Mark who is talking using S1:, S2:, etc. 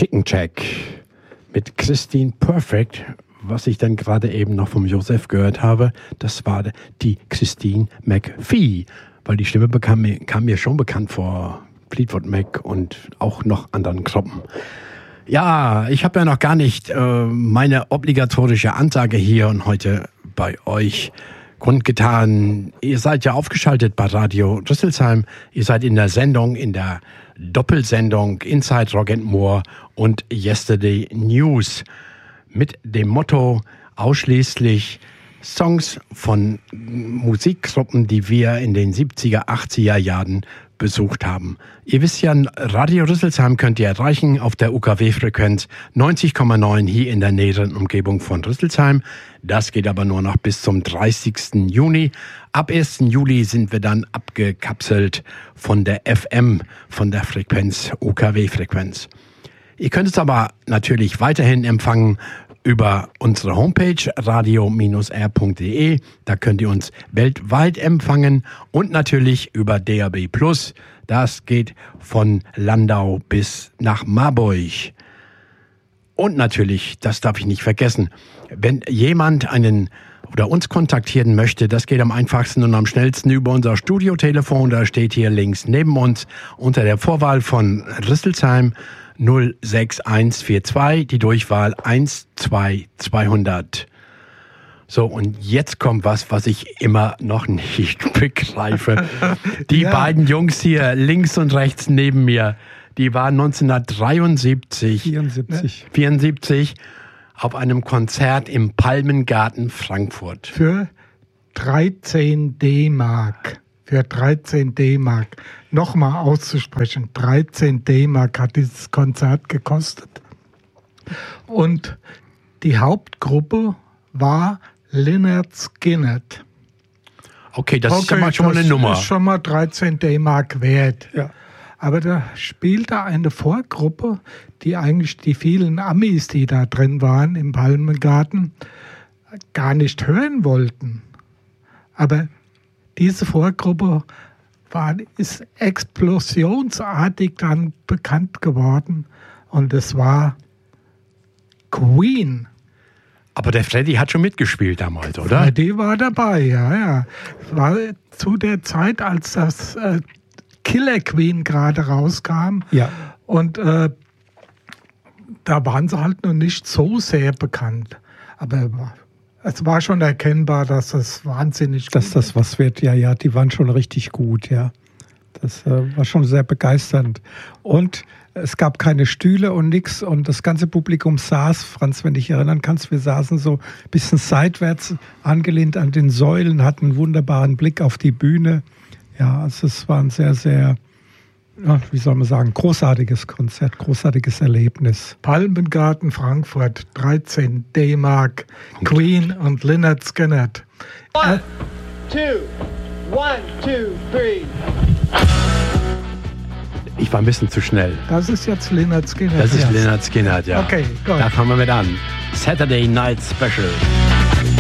S1: Chicken Check mit Christine Perfect. Was ich dann gerade eben noch vom Josef gehört habe, das war die Christine McVie, weil die Stimme kam mir schon bekannt vor Fleetwood Mac und auch noch anderen Gruppen. Ja, ich habe ja noch gar nicht meine obligatorische Ansage hier und heute bei euch kundgetan. Ihr seid ja aufgeschaltet bei Radio Rüsselsheim. Ihr seid in der Sendung, in der Doppelsendung Inside Rock and More und Yesterday News mit dem Motto ausschließlich Songs von Musikgruppen, die wir in den 70er, 80er Jahren besucht haben. Ihr wisst ja, Radio Rüsselsheim könnt ihr erreichen auf der UKW-Frequenz 90,9 hier in der näheren Umgebung von Rüsselsheim. Das geht aber nur noch bis zum 30. Juni. Ab 1. Juli sind wir dann abgekapselt von der FM, von der Frequenz, UKW-Frequenz. Ihr könnt es aber natürlich weiterhin empfangen über unsere Homepage radio-r.de. Da könnt ihr uns weltweit empfangen und natürlich über DAB+. Das geht von Landau bis nach Marburg. Und natürlich, das darf ich nicht vergessen, wenn jemand uns kontaktieren möchte, das geht am einfachsten und am schnellsten über unser Studiotelefon. Da steht hier links neben uns unter der Vorwahl von Rüsselsheim 06142, die Durchwahl 12200. So, und jetzt kommt was ich immer noch nicht begreife. Die beiden Jungs hier links und rechts neben mir, die waren 1974 auf einem Konzert im Palmengarten Frankfurt.
S2: Für 13 D-Mark. Für 13 D-Mark. Nochmal auszusprechen, 13 D-Mark hat dieses Konzert gekostet. Und die Hauptgruppe war Lynyrd Skynyrd.
S1: Okay, das ist ja schon mal eine Nummer.
S2: Das ist schon mal 13 D-Mark wert. Ja. Aber da spielte eine Vorgruppe, die eigentlich die vielen Amis, die da drin waren im Palmengarten, gar nicht hören wollten. Aber diese Vorgruppe ist explosionsartig dann bekannt geworden und es war Queen.
S1: Aber der Freddy hat schon mitgespielt damals, oder?
S2: Freddy war dabei, ja. Es war zu der Zeit, als das Killer Queen gerade rauskam. Ja. Und da waren sie halt noch nicht so sehr bekannt. Aber es war schon erkennbar, dass das wahnsinnig gut
S3: ist. Dass das was wird, ja, die waren schon richtig gut, ja. Das war schon sehr begeisternd. Und es gab keine Stühle und nichts und das ganze Publikum saß, Franz, wenn du dich erinnern kannst, wir saßen so ein bisschen seitwärts angelehnt an den Säulen, hatten einen wunderbaren Blick auf die Bühne. Ja, also es war ein sehr, sehr, wie soll man sagen, großartiges Konzert, großartiges Erlebnis.
S2: Palmengarten Frankfurt, 13 D-Mark, Queen und Lynyrd Skynyrd.
S4: 1, 2, 3.
S1: Ich war ein bisschen zu schnell.
S2: Das ist jetzt Lynyrd Skynyrd.
S1: Das ist Lynyrd Skynyrd, ja.
S2: Okay, gut.
S1: Da fangen wir mit an. Saturday Night Special.